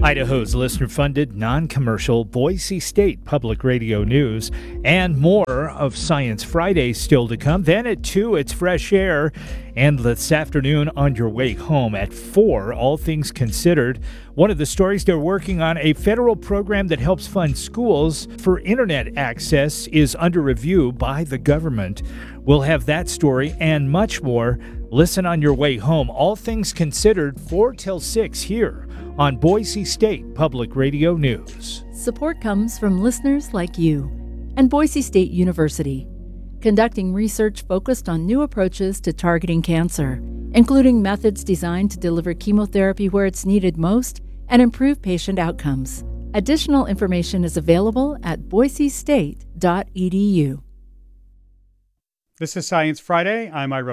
Idaho's listener-funded, non-commercial Boise State Public Radio News, and more of Science Friday still to come. Then at 2, it's Fresh Air, and this afternoon on your way home at 4, All Things Considered. One of the stories they're working on, a federal program that helps fund schools for internet access, is under review by the government. We'll have that story and much more. Listen on your way home. All Things Considered, 4 till 6 here on Boise State Public Radio News. Support comes from listeners like you and Boise State University, conducting research focused on new approaches to targeting cancer, including methods designed to deliver chemotherapy where it's needed most and improve patient outcomes. Additional information is available at boisestate.edu. This is Science Friday. I'm Ira